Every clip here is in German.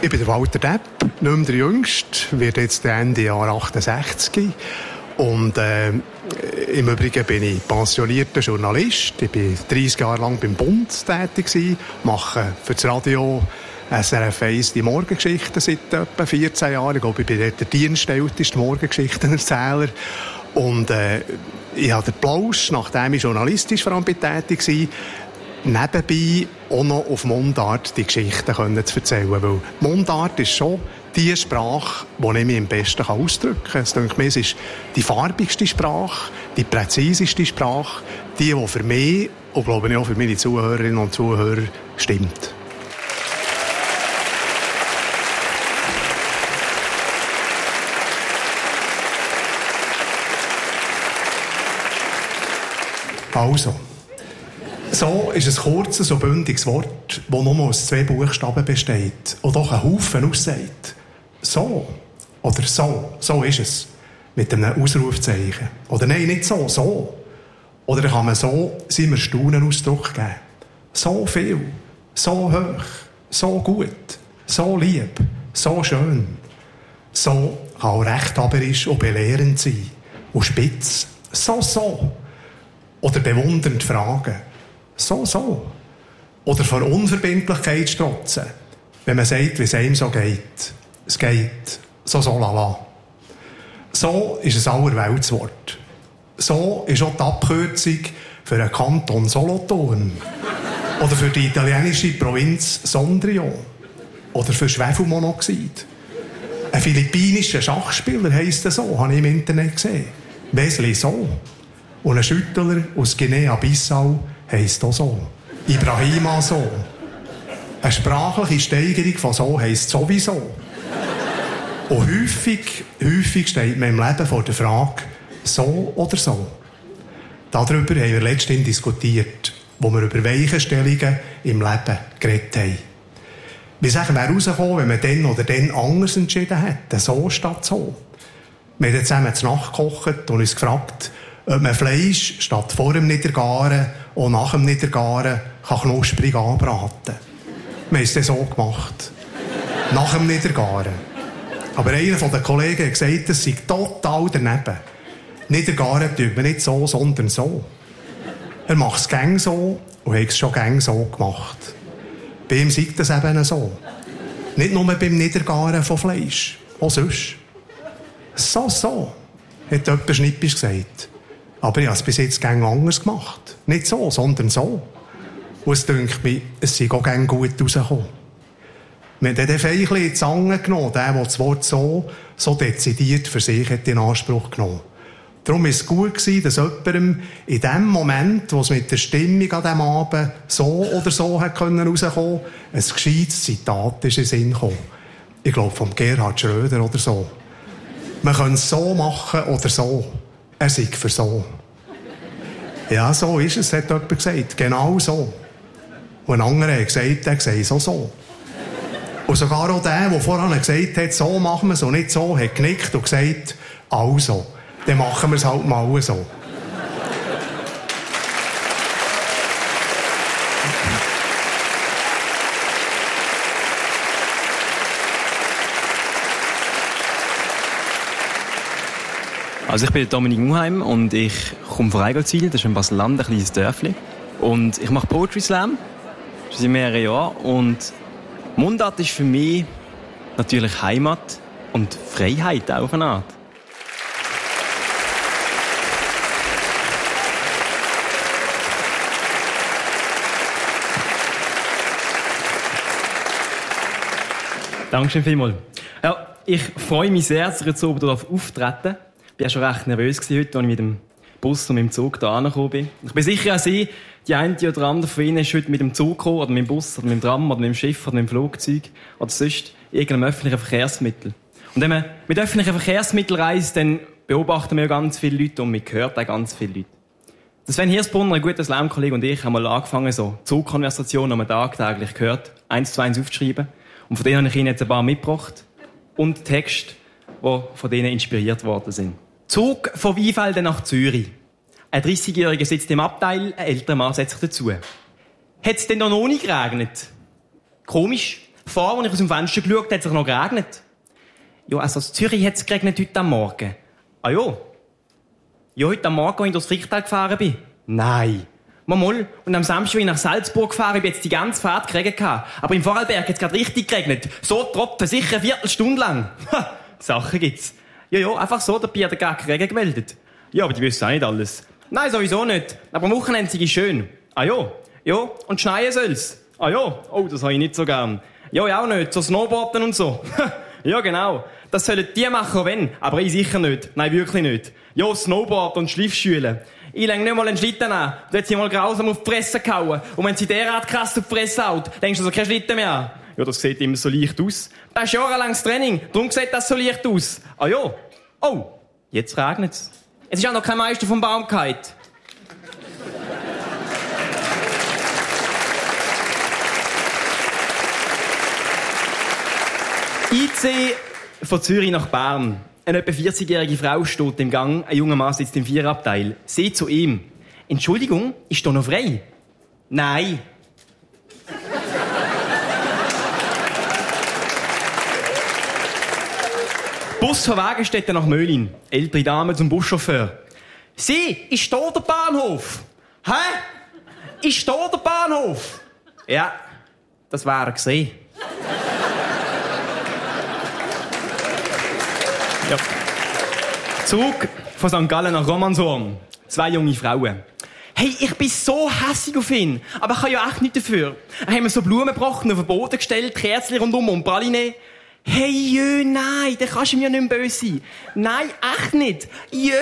Ich bin der Walter Depp, nicht mehr der Jüngste, werde jetzt Ende Jahr 68. Und im Übrigen bin ich pensionierter Journalist. Ich bin 30 Jahre lang beim Bund tätig gewesen, mache für das Radio SRF 1 die Morgengeschichten seit etwa 14 Jahren. Ich glaube, ich bin dort der dienstälteste Morgengeschichtenerzähler. Und ich habe den Plausch, nachdem ich journalistisch vor allem tätig war, nebenbei auch noch auf Mundart die Geschichten zu erzählen. Weil Mundart ist schon die Sprache, die ich mich am besten ausdrücken kann. Es denke mir, es ist die farbigste Sprache, die präziseste Sprache, die für mich und glaube ich auch für meine Zuhörerinnen und Zuhörer stimmt. Also, so ist ein kurzes und bündiges Wort, das nur aus 2 Buchstaben besteht und doch einen Haufen aussagt. So oder so, so ist es. Mit einem Ausrufzeichen. Oder nein, nicht so, so. Oder kann man so seinem Erstaunen Ausdruck geben. So viel, so hoch, so gut, so lieb, so schön. So kann auch rechthaberisch und belehrend sein. Und spitz, so. Oder bewundernd fragen. So. Oder vor Unverbindlichkeit strotzen. Wenn man sagt, wie es einem so geht. Es geht so lala. So ist ein Allerweltswort. So ist auch die Abkürzung für einen Kanton Solothurn. Oder für die italienische Provinz Sondrio. Oder für Schwefelmonoxid. Ein philippinischer Schachspieler heisst es so, habe ich im Internet gesehen. Wesley So. Und ein Schüttler aus Guinea-Bissau heisst auch so. Ibrahima So. Eine sprachliche Steigerung von so heisst sowieso. Und häufig steht man im Leben vor der Frage, so oder so. Darüber haben wir letztens diskutiert, wo wir über Weichenstellungen im Leben geredet haben. Wie sagen wir rausgekommen, wenn man dann oder dann anders entschieden hätte, so statt so? Wir haben zusammen zu Nacht gekocht und uns gefragt, ob man Fleisch statt vor dem Niedergaren und nach dem Niedergaren knusprig anbraten kann. Wir haben es dann so gemacht. Nach dem Niedergaren. Aber einer der Kollegen hat gesagt, das sei total daneben. Niedergaren tut man nicht so, sondern so. Er macht es gäng so und hat es schon gäng so gemacht. Bei ihm sei das eben so. Nicht nur beim Niedergaren von Fleisch, auch sonst. So, hat jemand schnippisch gesagt. Aber ich habe es bis jetzt gäng anders gemacht. Nicht so, sondern so. Und es dünkt mich, es sei auch gäng gut rausgekommen. Wir haben den Feichli in die Zange genommen, der das Wort so dezidiert für sich hat in Anspruch genommen. Darum war es gut, dass jemandem in dem Moment, wo es mit der Stimmung an diesem Abend so oder so rauskommen konnte, ein gescheites Zitat ist in den Sinn gekommen. Ich glaube, vom Gerhard Schröder oder so. Man kann es so machen oder so. Er sei für so. Ja, so ist es, hat jemand gesagt. Genau so. Und ein anderer hat gesagt, er sei so. Und sogar auch der vorhin gesagt hat, so machen wir es und nicht so, hat genickt und gesagt, also, dann machen wir es halt mal so. Also ich bin Dominik Muheim und ich komme von Eigolzwil, das ist in Basel-Land, ein kleines Dörfli. Und ich mache Poetry Slam, schon seit mehreren Jahren. Und Mundart ist für mich natürlich Heimat und Freiheit auch auf eine Art. Dankeschön vielmals. Ja, ich freue mich sehr, dass ich jetzt oben auftreten. Ich war schon recht nervös heute, als ich mit dem Bus und mit dem Zug hier angekommen bin. Ich bin sicher, auch Sie, die eine oder andere von Ihnen ist heute mit dem Zug gekommen, oder mit dem Bus, oder mit dem Tram, oder mit dem Schiff, oder mit dem Flugzeug, oder sonst irgendeinem öffentlichen Verkehrsmittel. Und wenn man mit öffentlichen Verkehrsmitteln reist, dann beobachten wir ganz viele Leute und man hört auch ganz viele Leute. Der Sven Hirsbrunner, ein guter Slam-Kollege, und ich haben mal angefangen, so Zugkonversationen, die man tagtäglich hört, 1 zu 1 aufzuschreiben. Und von denen habe ich Ihnen jetzt ein paar mitgebracht. Und Texte, die von denen inspiriert worden sind. Zug von Weinfelden nach Zürich. Ein 30-Jähriger sitzt im Abteil, ein älterer Mann setzt sich dazu. Hat es denn noch nie geregnet? Komisch. Vorher, als ich aus dem Fenster geschaut habe, hat es noch geregnet. Ja, also in Zürich hat es geregnet heute am Morgen. Ah ja? Ja, heute am Morgen, als ich durchs Fricktal gefahren bin. Nein. Mal. Und am Samstag, als ich nach Salzburg gefahren bin, jetzt die ganze Fahrt geregnet. Aber im Vorarlberg hat es gerade richtig geregnet. So Tropfen, sicher eine Viertelstunde lang. Ha, Sachen gibt's. Ja, einfach so, der Bier hat gar keinen Regen gemeldet. Ja, aber die wissen auch nicht alles. Nein, sowieso nicht. Aber am Wochenende ist schön. Ah ja? Ja, und schneien soll's. Ah ja? Oh, das habe ich nicht so gern. Ja, ich auch nicht. So Snowboarden und so. Ja, genau. Das sollen die machen, wenn. Aber ich sicher nicht. Nein, wirklich nicht. Ja, Snowboard und Schliffschüle. Ich lege nicht mal einen Schlitten an. Du hättest sie mal grausam auf die Fresse gehauen. Und wenn sie derart krass auf die Fresse haut, denkst du also kein Schlitten mehr an. Ja, das sieht immer so leicht aus. Das ist jahrelanges Training. Darum sieht das so leicht aus. Ah ja. Oh, jetzt regnet's. Es ist auch noch kein Meister vom Baum gefallen. IC von Zürich nach Bern. Eine etwa 40-jährige Frau steht im Gang, ein junger Mann sitzt im Viererabteil. Sie zu ihm. Entschuldigung, ist da noch frei? Nein. Bus von Wagenstetten nach Möhlin. Ältere Dame zum Buschauffeur. Sie, ist da der Bahnhof? Hä? Ist da der Bahnhof? Ja, das wäre er gesehen. Ja. Zug von St. Gallen nach Romanshorn. 2 junge Frauen. Hey, ich bin so hässig auf ihn. Aber ich kann ja echt nicht dafür. Er hat mir so Blumenbrocken auf den Boden gestellt, Kerzen rundum und Praline. Hey, jö, nein, da kannst du mir ja nicht mehr böse sein. Nein, echt nicht. Jö.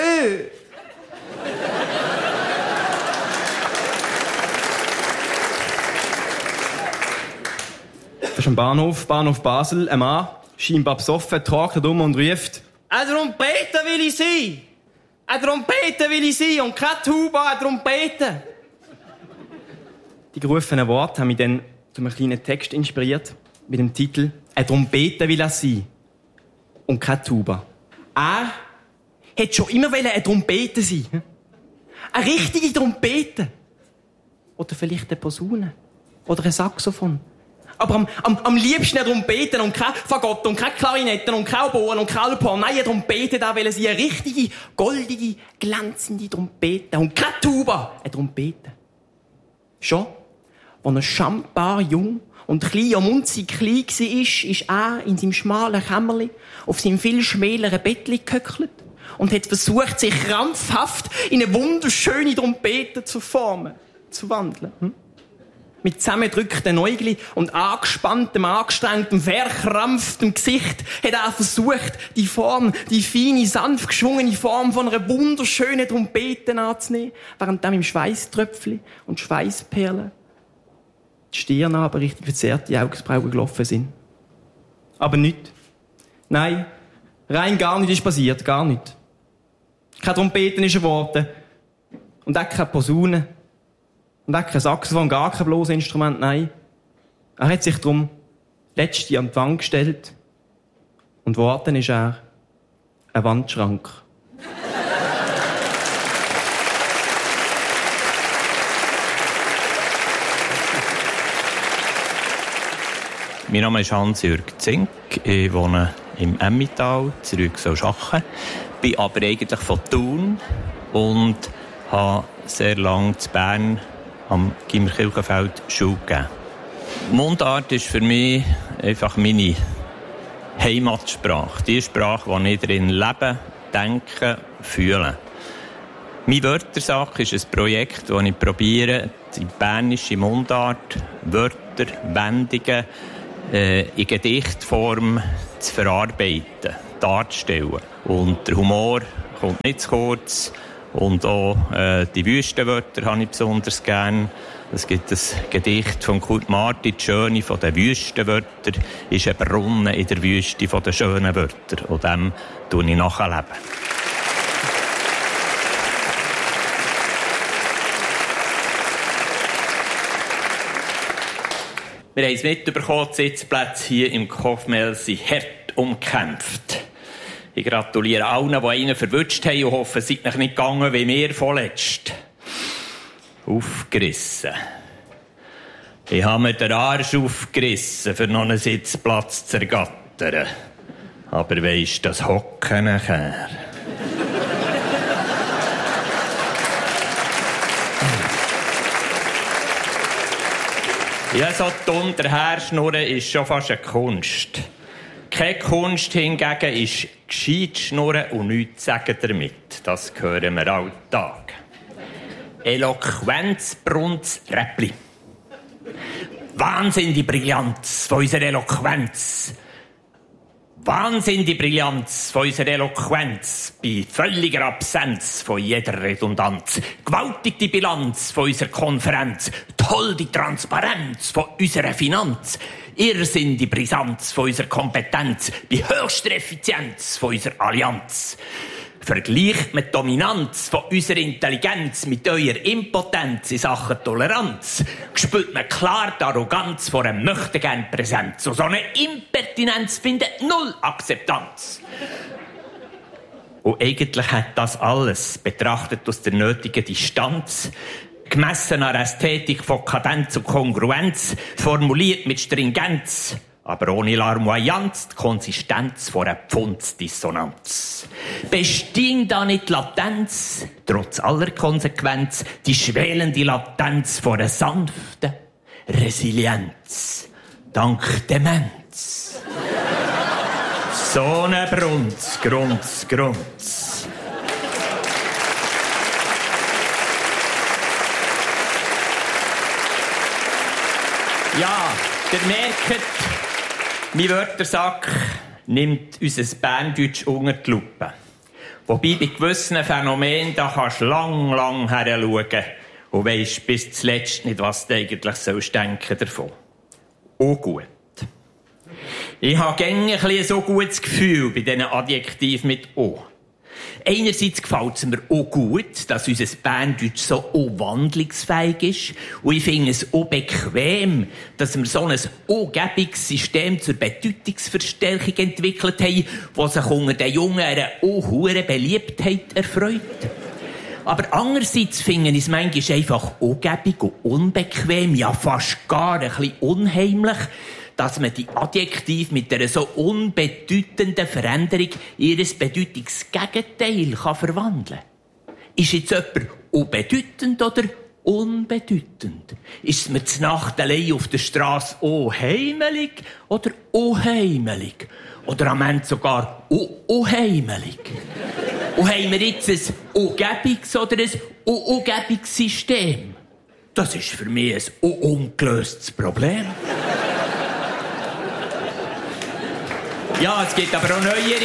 Das ist am Bahnhof Basel, ein Mann, scheinbar besoffen, tragt um und ruft: «Eine Trompete will ich sein! Eine Trompete will ich sein! Und keine Tuba, eine Trompete!» Die gerufenen Worte haben mich dann zu einem kleinen Text inspiriert, mit dem Titel «Eine Trompete will er sein! Und keine Tuba.» Er hätte schon immer eine Trompete sein. Eine richtige Trompete. Oder vielleicht eine Posaune. Oder ein Saxophon. Aber am liebsten eine Trompete und kein Fagott und keine Klarinetten und keine Oboen und keine Alphorn. Nein, eine Trompete, da will sie eine richtige, goldige, glänzende Trompete. Und keine Tuba, eine Trompete. Schon, als er schambar jung und klein und munzig klein war, ist er in seinem schmalen Kämmerli auf seinem viel schmäleren Bettli gehöckelt und hat versucht, sich krampfhaft in eine wunderschöne Trompete zu formen, zu wandeln. Mit zusammengedrückten Äugli und angespanntem, angestrengtem, verkrampftem Gesicht hat er versucht, die Form, die feine, sanft geschwungene Form von einer wunderschönen Trompete anzunehmen, während dann im Schweißtröpfchen und Schweißperlen die Stirn aber richtig verzerrt, die Augenbrauen gelaufen sind. Aber nicht. Nein, rein gar nichts ist passiert, gar nicht. Keine Trompeten ist geworden. Und auch keine Posaune. Und auch kein Saxophon, gar kein bloßes Instrument, nein. Er hat sich darum letzte an die Wand gestellt. Und geworden ist er ein Wandschrank. Mein Name ist Hans-Jürg Zink. Ich wohne im Emmental, in Rüegsau-Schachen. Bin aber eigentlich von Thun und habe sehr lange in Bern am Gimmerkirchenfeld Schule gegeben. Mundart ist für mich einfach meine Heimatsprache. Die Sprache, in der ich drin lebe, denke, fühle. Meine Wörtersache ist ein Projekt, das ich probiere, die bernische Mundart, Wörter, Wendungen in Gedichtform zu verarbeiten, darzustellen. Und der Humor kommt nicht zu kurz. Und auch die Wüstenwörter habe ich besonders gern. Es gibt ein Gedicht von Kurt Marti, die Schöne von den Wüstenwörtern, ist ein Brunnen in der Wüste von den schönen Wörtern. Und dem tue ich nachleben. Wir haben es mitbekommen, die Sitzplätze hier im Kofmel sind hart umkämpft. Ich gratuliere allen, die einen verwünscht haben und hoffe, es sei nicht gegangen wie mir vorletzt. Aufgerissen. Ich habe mir den Arsch aufgerissen, für noch einen Sitzplatz zu ergattern. Aber weisst, das Hocken nachher. Ja, so dumm daherschnurren ist schon fast eine Kunst. Keine Kunst hingegen ist gescheit schnurren und nichts sagen damit. Das hören wir alltag. Eloquenz, Brunz, Räppli. Wahnsinn die Brillanz von unserer Eloquenz. Wahnsinn die Brillanz von unserer Eloquenz bei völliger Absenz von jeder Redundanz. Gewaltig die Bilanz von unserer Konferenz. Toll die Transparenz von unserer Finanz. Irrsinn die Brisanz von unserer Kompetenz. Bei höchster Effizienz von unserer Allianz. Vergleicht mit Dominanz von unserer Intelligenz mit eurer Impotenz in Sachen Toleranz, spürt man klar die Arroganz vor einem Möchtegern-Präsenz. Und so eine Impertinenz findet null Akzeptanz. Und eigentlich hat das alles, betrachtet aus der nötigen Distanz, gemessen an Ästhetik von Kadenz und Kongruenz, formuliert mit Stringenz, aber ohne Larmoyanz, die Konsistenz von einer Pfundsdissonanz. Bestiegen da nicht Latenz, trotz aller Konsequenz, die schwelende Latenz von einer sanften Resilienz, dank Demenz. So ne Brunz, Grunz, Grunz. Ja, ihr merkt, mein Wörtersack nimmt unser Berndeutsch unter die Lupe. Wobei bei gewissen Phänomenen, da kannst du lang her schauen und weisst bis zuletzt nicht, was du eigentlich sollst denken davon. Auch gut. Ich habe gängig ein so gutes Gefühl bei diesen Adjektiven mit «o». Einerseits gefällt es mir auch gut, dass unser Berndeutsch so auch wandlungsfähig ist. Und ich finde es auch bequem, dass wir so ein System zur Bedeutungsverstärkung entwickelt haben, das sich unter den Jungen eine auch hohe Beliebtheit erfreut. Aber andererseits finde ich es manchmal einfach angebig und unbequem, ja fast gar ein bisschen unheimlich, dass man die Adjektive mit einer so unbedeutenden Veränderung in ihr Bedeutungsgegenteil verwandeln kann. Ist jetzt jemand unbedeutend oder unbedeutend? Ist es mir zur Nacht allein auf der Strasse unheimelig oder unheimelig? Oder am Ende sogar unheimelig? Und haben wir jetzt ein ungebiges oder ein ungebiges System? Das ist für mich ein ungelöstes Problem. Ja, es gibt aber auch neuere.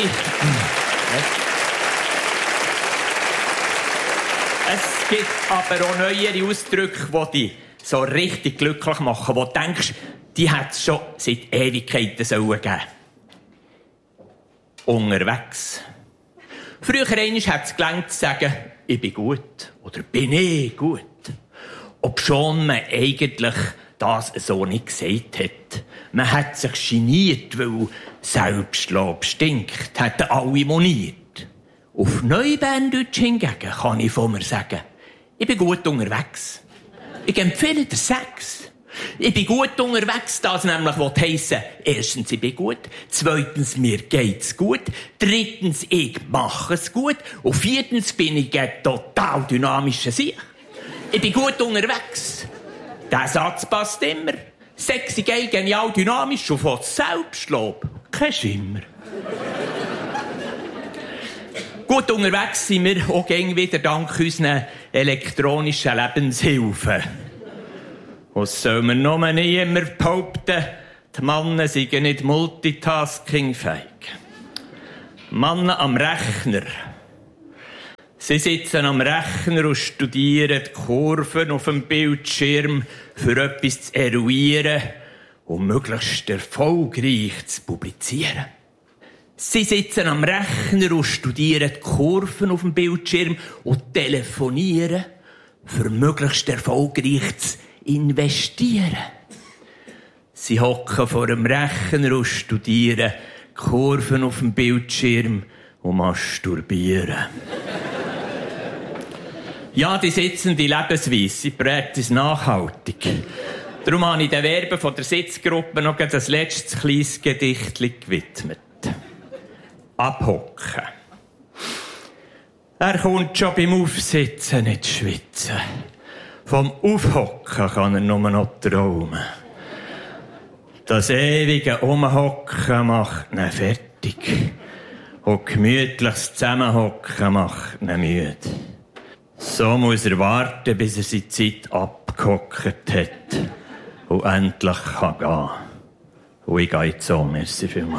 Es gibt aber auch neuere Ausdrücke, die dich so richtig glücklich machen, wo du denkst, die hat es schon seit Ewigkeiten geben sollen. Unterwegs. Früher einmal hat es gelangt zu sagen, ich bin gut oder bin ich gut. Obschon man eigentlich das so nicht gesagt hat. Man hat sich geniert, weil Selbstlob stinkt, hätten alle moniert. Auf Neuberndeutsch hingegen kann ich von mir sagen, ich bin gut unterwegs. Ich empfehle dir Sex. Ich bin gut unterwegs, das nämlich heissen, erstens, ich bin gut, zweitens, mir geht's gut, drittens, ich mache es gut und viertens bin ich ein total dynamischer Sieg. Ich bin gut unterwegs. Der Satz passt immer. Sexy, geil, genial, dynamisch und von Selbstlob. Kein Schimmer. Gut unterwegs sind wir auch gängig wieder dank unseren elektronischen Lebenshilfen. Was soll man nur nicht immer behaupten, die Männer seien nicht multitaskingfähig. Männer am Rechner. Sie sitzen am Rechner und studieren die Kurven auf dem Bildschirm, für etwas zu eruieren und möglichst erfolgreich zu publizieren. Sie sitzen am Rechner und studieren die Kurven auf dem Bildschirm und telefonieren, für möglichst erfolgreich zu investieren. Sie hocken vor dem Rechner und studieren die Kurven auf dem Bildschirm und masturbieren. Ja, die sitzende Lebensweise, sie prägt es nachhaltig. Darum habe ich den Verben von der Sitzgruppe noch das letztes kleines Gedicht gewidmet. Abhocken. Er kommt schon beim Aufsitzen nicht schwitzen. Vom Aufhocken kann er nur noch träumen. Das ewige Umhocken macht ihn fertig. Und gemütliches Zusammenhocken macht ihn müde. So muss er warten, bis er seine Zeit abgehockt hat. Und endlich kann gehen. Und ich gehe jetzt so. Merci vielmals.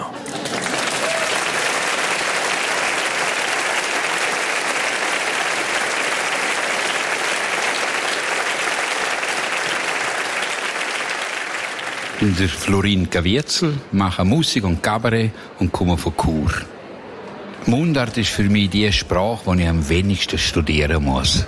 Ich bin der Florin Caviezel, mache Musik und Kabarett und komme von Chur. Mundart ist für mich die Sprache, die ich am wenigsten studieren muss.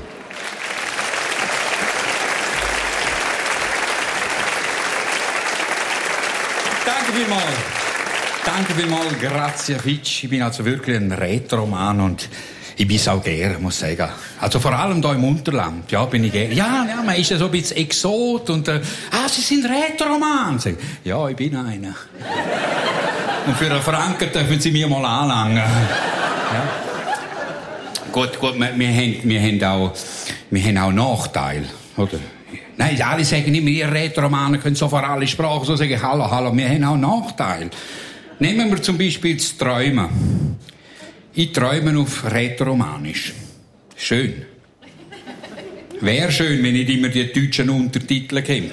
Danke vielmals, grazie Fitch. Ich bin also wirklich ein Rätoroman und ich bin es auch gerne, muss ich sagen. Also vor allem hier im Unterland, ja, bin ich gerne. Ja, man ist ja so ein bisschen Exot und, Sie sind Rätoroman. Ja, ich bin einer. Und für einen Franken dürfen Sie mir mal anlangen. Ja. Gut, wir haben auch Nachteile, oder? Nein, alle sagen immer, ihr Rätoromanen können sofort alle Sprachen so sagen, hallo, wir haben auch Nachteile. Nehmen wir zum Beispiel das Träumen. Ich träume auf Rätoromanisch. Schön. Wäre schön, wenn nicht immer die deutschen Untertitel kämen.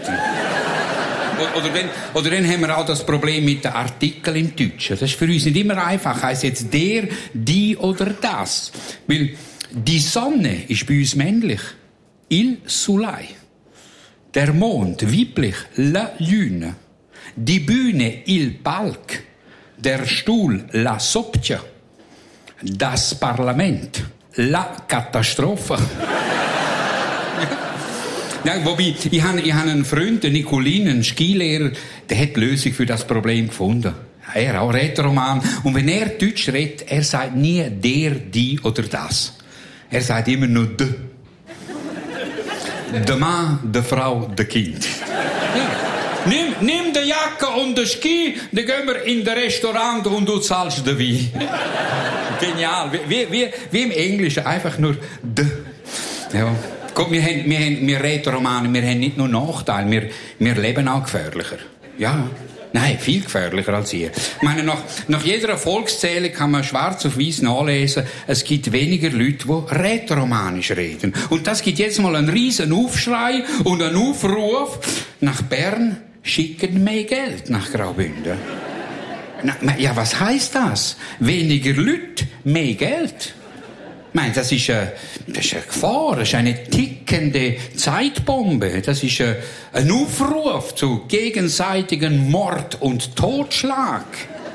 Oder dann haben wir auch das Problem mit den Artikeln im Deutschen. Das ist für uns nicht immer einfach. Heisst jetzt der, die oder das. Weil die Sonne ist bei uns männlich. Il Soleil. Der Mond, weiblich, la Lune. Die Bühne, il Palc. Der Stuhl, la Soppia. Das Parlament, la Katastrophe. Ja, wobei, ich habe einen Freund, den Nicolin, einen Skilehrer, der hat die Lösung für das Problem gefunden. Er auch Rätoroman. Und wenn er Deutsch redet, er sagt nie der, die oder das. Er sagt immer nur de. Der Mann, der Frau, der Kind. Ja. Nimm die Jacke und den Ski, dann gehen wir in das Restaurant und du zahlst den Wein. Genial. Wie im Englischen, einfach nur de. Ja. Guck, wir Rätoromanen, wir haben nicht nur Nachteile, wir leben auch gefährlicher. Ja. Nein, viel gefährlicher als ihr. Ich meine, nach jeder Volkszählung kann man schwarz auf weiß nachlesen, es gibt weniger Leute, die rätoromanisch reden. Und das gibt jetzt mal einen riesen Aufschrei und einen Aufruf. Nach Bern schicken mehr Geld nach Graubünden. Ja, was heisst das? Weniger Leute, mehr Geld. Ich meine, das ist eine Gefahr, das ist eine tickende Zeitbombe, das ist ein Aufruf zu gegenseitigen Mord und Totschlag.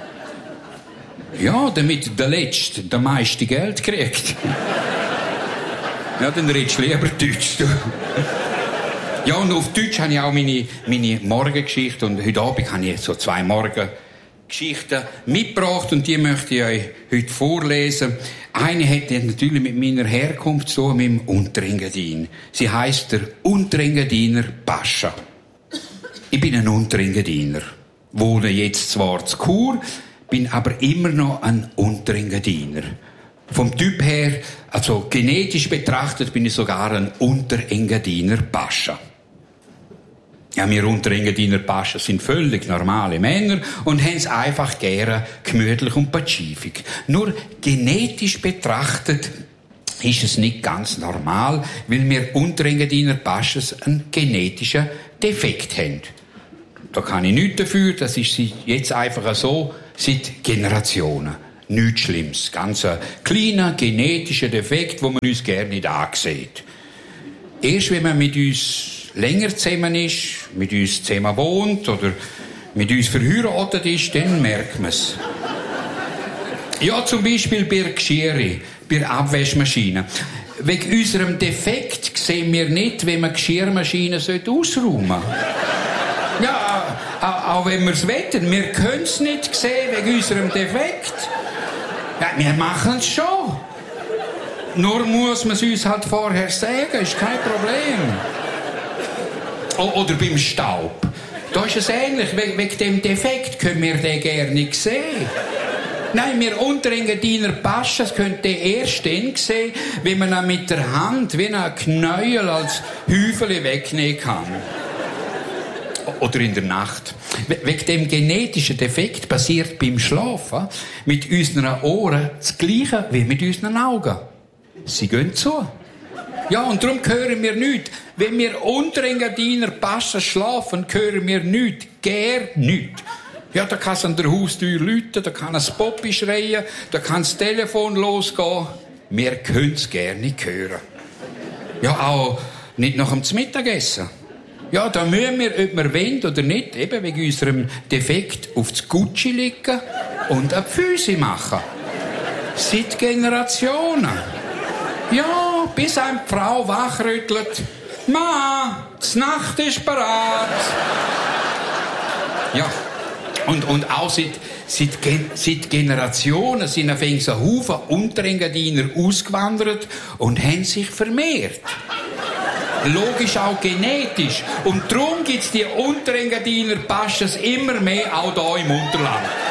Ja, damit der Letzte der meiste Geld kriegt. Ja, dann redest du lieber Deutsch. Ja, und auf Deutsch habe ich auch meine Morgengeschichte und heute Abend habe ich so 2 Morgengeschichten mitgebracht und die möchte ich euch heute vorlesen. Eine hat natürlich mit meiner Herkunft zu tun, mit dem Unterengadin. Sie heisst der Unterengadiner Pascha. Ich bin ein Unterengadiner. Wohne jetzt zwar zu Chur, bin aber immer noch ein Unterengadiner. Vom Typ her, also genetisch betrachtet, bin ich sogar ein Unterengadiner Pascha. Ja, wir Unterengadiner Pascha sind völlig normale Männer und haben es einfach gerne gemütlich und pazifik. Nur genetisch betrachtet ist es nicht ganz normal, weil wir Unterengadiner Paschas einen genetischen Defekt haben. Da kann ich nichts dafür, das ist jetzt einfach so seit Generationen. Nichts Schlimmes. Ganz ein kleiner genetischer Defekt, wo man uns gerne nicht ansieht. Erst wenn man mit uns länger zusammen ist, mit uns zusammen wohnt oder mit uns verheiratet ist, dann merkt man es. Ja, zum Beispiel bei der Geschirre, bei der Abwaschmaschine. Wegen unserem Defekt sehen wir nicht, wenn man Geschirrmaschinen ausräumen sollte. Ja, auch wenn wir es wetten, wir können es nicht sehen wegen unserem Defekt. Ja, wir machen es schon. Nur muss man es uns halt vorher sagen, ist kein Problem. Oder beim Staub. Da ist es ähnlich. Wegen dem Defekt können wir den gerne nicht sehen. Nein, wir Unterengadiner Paschen könnt ihr erst dann sehen, wenn man ihn mit der Hand wie ein Knäuel als Hüfeli wegnehmen kann. Oder in der Nacht. Wegen dem genetischen Defekt passiert beim Schlafen mit unseren Ohren das Gleiche wie mit unseren Augen. Sie gehen zu. Ja, und darum hören wir nichts. Wenn wir Unterengadiner Paschen schlafen, hören wir nichts. Gar nichts. Ja, da kann es an der Haustür läuten, da kann ein Poppi schreien, da kann das Telefon losgehen. Wir können es gerne nicht hören. Ja, auch nicht nach dem Mittagessen. Ja, da müssen wir, ob wir wollen oder nicht, eben wegen unserem Defekt auf das Gucci liegen und eine Füße machen. Seit Generationen. Ja, bis eine Frau wachrüttelt. Ma, die Nacht ist bereit. Ja, und auch seit Generationen sind auf ein Haufen Unterengadiner ausgewandert und haben sich vermehrt. Logisch auch genetisch. Und darum gibt es die Unterengadiner Paschens immer mehr auch hier im Unterland.